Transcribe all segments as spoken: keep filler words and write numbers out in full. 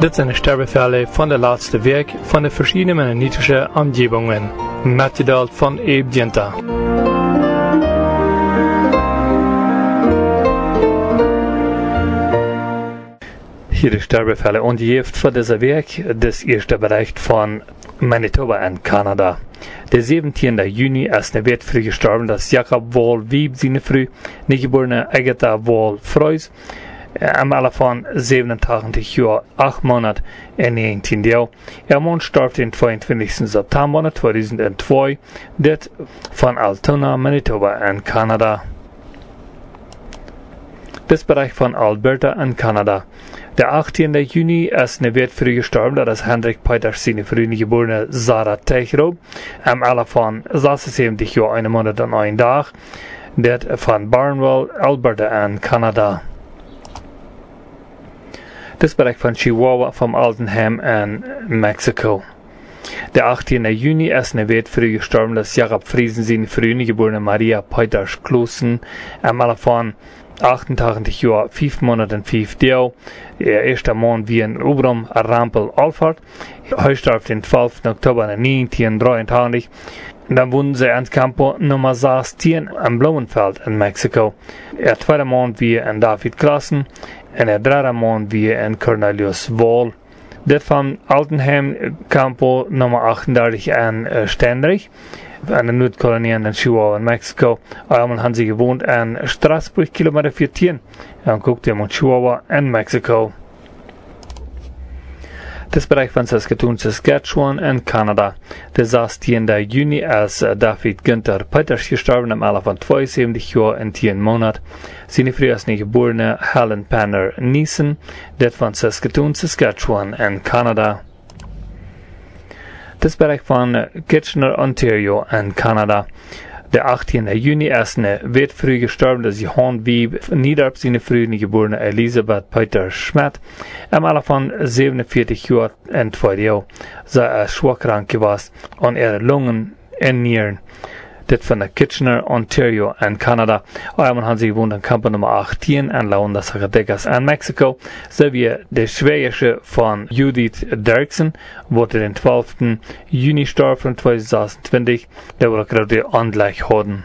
Dit zijn de sterfbefälle van de laatste week van de verschillende mennonitische omgevingen, metgedeeld van Abe Dinta. Hier de sterfbefälle und je heeft voor deze week das eerste bericht van Manitoba en Kanada. Der zeventiende juni ist eine Wert früh gestorben, dass Jakob Wohl Wieb seine früh niegeborene Agatha Wohl Freus am Alter von siebenundachtzig Jahren, acht Monate und neunzehn Jahren. Er Mann starb den zweiundzwanzigsten September zweitausendzwei, das von Altona, Manitoba in Kanada. Das Bereich von Alberta in Kanada. Der achtzehnte Juni ist eine Wert früh gestorben, das ist Hendrik Peters seine früh geborene Sarah Teichrob am Alter von sechsundsiebzig Jahren, einen Monat und einen Tag, das von Barnwell, Alberta in Kanada. Das Bereich von Chihuahua vom Altenheim in Mexiko. Der achtzehnte Juni ist eine Wert früh gestorben, das Jakob Friesen seine früh geborene Maria Peters Klosen am Alter von achtundachtzig Jahre, fünf Monate und fünf Tage. Der erste Mann wie in Obram Rampel Alford. Heute starb den zwölften Oktober neunzehnhundertdreiundachtzig. Dann wohnen sie in Campo Nummer sechzehn am Blumenfeld in Mexiko. Der zweite Mann wie in David Klassen und der dritte Mann wie in Cornelius Wall. Das von Altenheim Campo Nummer achtunddreißig in uh, Stendrich. An der Nordkolonie in Chihuahua in Mexiko. Einmal haben sie gewohnt in Straßburg, Kilometer vierzehn. Dann guckt ihr mal Chihuahua in Mexiko. Das Bereich von Saskatoon, Saskatchewan in Kanada. Der sechzehnte Juni ist David Günther Peters gestorben am Alter von zweiundsiebzig Jahren in zehn Monaten. Seine früheste geborene Helen Panner Neeson, das von Saskatoon, Saskatchewan in Kanada. Das Bereich von Kitchener, Ontario in Kanada. Der achtzehnte Juni ist eine Wert früh gestorben, das Johann Wieb Niederb seine früh geborene Elisabeth Peter Schmidt am Alter von siebenundvierzig Jahren und zwei Jahren. Sie ist schwer krank gewesen an ihre Lungen und Nieren. Das von der Kitchener, Ontario in Kanada. Einmal haben sie gewohnt in Campo Nummer achtzehn in La Onda, Zacatecas in Mexiko. Sowie der Schwägersche von Judith Dirksen wurde den zwölften Juni starb von zweitausendzwanzig. Der wurde gerade angleich haben.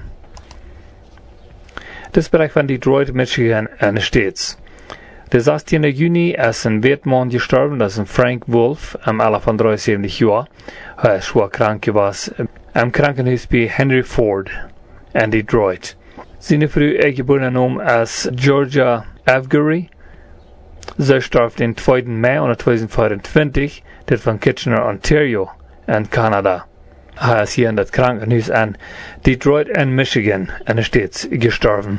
Das Bereich von Detroit, Michigan in States. Der sechzehnte Juni ist ein Wertmann gestorben, das ist Frank Wolf, am Alter von dreiundsiebzig Jahren. Er ist schwer krank gewesen. Am Krankenhaus bei Henry Ford in Detroit. Seine früh geborene Name ist Georgia Avgary. Sie starb den zweiten Mai zweitausendvierundzwanzig, das von Kitchener, Ontario in Kanada. Er ist hier in das Krankenhaus in Detroit in Michigan in den States gestorben.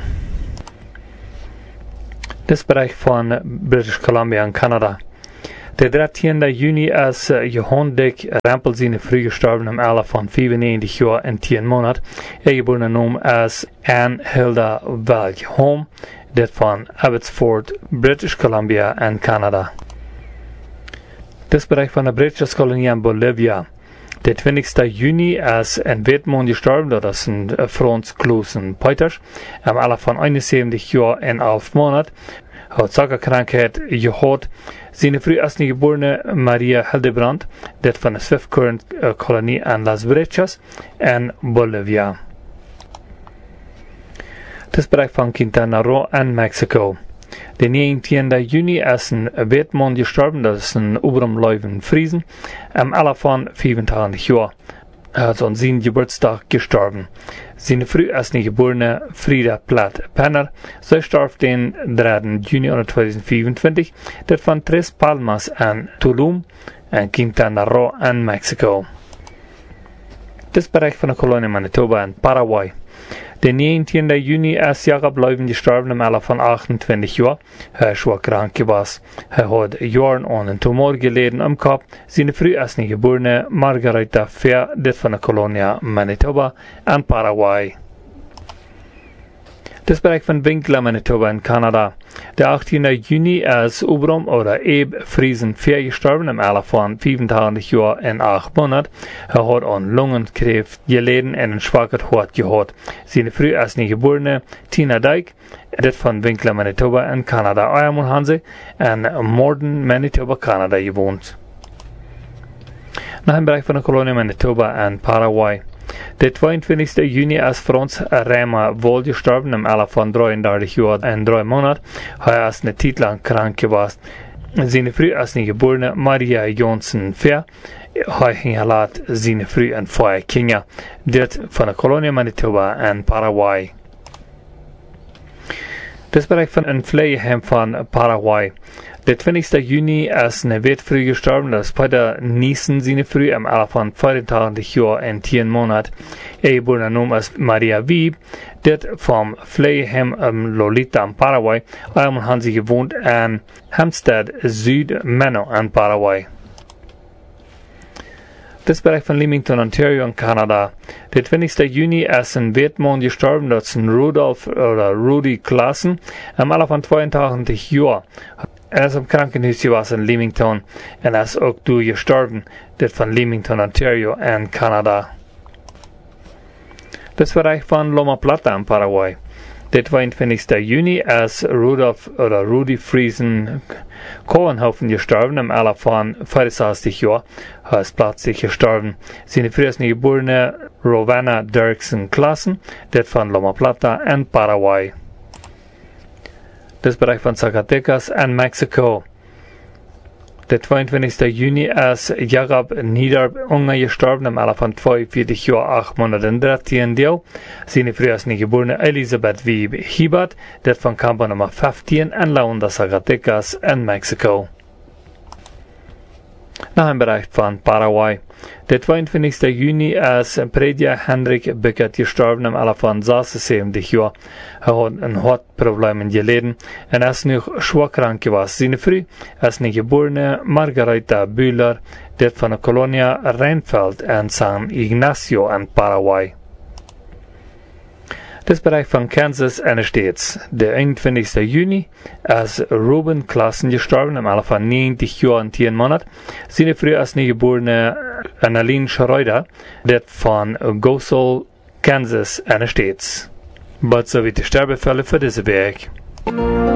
Das Bereich von British Columbia in Kanada. Der dreizehnte Juni ist uh, Johann Dick Rampel seine früh gestorben am Alter von fünfundneunzig Jahren und zehn Monaten. Er geborene Name ist Anne Hilda Valk-Home, das von Abbotsford, British Columbia in Kanada. Das Bereich von der britischen Kolonie in Bolivia. Der zwanzigste Juni ist ein Wertmann gestorben, das ist ein uh, Franz Klosen Peters, am Alter von einundsiebzig Jahren und elf Monaten. Hat Zuckerkrankheit gehabt. Seine früheste geborene Maria Hildebrand, das von der Swift Current uh, Kolonie in Las Brechas in Bolivia. Das Bereich von Quintana Roo in Mexiko. Der neunzehnte Juni ist ein Wertmann gestorben, das ist ein Obram Leuven Friesen, am Alter von fünfundachtzig Jahren. Er hat an seinem Geburtstag gestorben. Seine früheste geborene Frieda Platt Penner, sie starb den dritten Juni zweitausendfünfundzwanzig, das von Tres Palmas in Tulum, in Quintana Roo in Mexiko. Das Bereich von der Kolonie Manitoba in Paraguay. Der neunzehnte Juni ist Jakob Leuven gestorben im Alter von achtundzwanzig Jahren. Er ist schwer krank gewesen. Er hat Jahren an einen Tumor gelitten am Kopf. Seine früheste geborene Margarita Fair, das von der Kolonie Manitoba in Paraguay. Das Bereich von Winkler, Manitoba in Kanada. Der achtzehnten Juni ist Ubrom oder Eb Friesen vier gestorben im Alter von fünfundzwanzig Jahren und acht Monaten. Er hat an Lungenkrebs gelitten und einen schwachen Hort gehabt. Seine früh als Geborene Tina Dyke, das von Winkler, Manitoba in Kanada. Einmal haben sie in Morden, Manitoba, Kanada gewohnt. Nach dem Bereich von der Kolonie Manitoba in Paraguay. Der zweiundzwanzigsten Juni ist Franz Reimer wohl gestorben im Alter von dreiunddreißig Jahren und drei Monaten. Er ist eine Zeit lang krank gewesen. Seine früh als Geborene Maria Johnson vier. Er hinterlässt seine früh und vier Kinder. Das von der Kolonie Manitoba in Paraguay. Das Bereich von einem Pflegeheim von Paraguay. Der zwanzigsten Juni ist eine Welt früh gestorben, das Peter Niesen seine früh im Alter von vierundzwanzig Jahren und zehn Monaten. Ihr geborener Name ist Maria Wieb, das vom Pflegeheim um Lolita in Paraguay. Einmal haben sie gewohnt in Hempstead, Süd-Menno in Paraguay. Das Bereich von Leamington, Ontario in Kanada. Der zwanzigsten Juni ist ein Wertmann gestorben, das ist ein Rudolf oder Rudy Klassen, im Alter von zweiundachtzig Jahren. Er ist im Krankenhaus gewesen in Leamington und er ist auch durchgestorben, das von Leamington, Ontario in Kanada. Das Bereich von Loma Plata in Paraguay. Der zweiundzwanzigsten Juni ist Rudolf oder Rudy Friesen Kohlenhaufen gestorben im Alter von vierundsechzig Jahren. Er ist plötzlich gestorben. Seine früheste Geborene Rowena Dirksen Klassen, das von Loma Plata in Paraguay. Das Bereich von Zacatecas in Mexiko. Der zweiundzwanzigsten Juni ist Jakob Niederunger gestorben im Alter von zweiundvierzig Jahren, acht Monaten und dreizehn Tagen. Seine früheste Geborene Elisabeth Wieb Hiebert, das von Campo Nummer fünfzehn in La Honda, Zacatecas in Mexiko. Nach dem Bereich von Paraguay. Der zweiundzwanzigsten Juni ist Prediger Hendrik Bickert gestorben im Alter von sechsundsiebzig Jahren. Er hat ein Hautproblem gelitten und ist noch schwer krank gewesen. Seine Frau ist eine geborene Margarita Bühler, das von der Kolonie Rheinfeld in San Ignacio in Paraguay. Das Bereich von Kansas in den States. Der einundzwanzigsten Juni ist Ruben Klassen gestorben im Alter von neunzig Jahren und zehn Monaten. Seine Frau ist eine geborene Annalene Schreuder, das von Gosel, Kansas in den States. Bald so wie die Sterbefälle für diese Werk.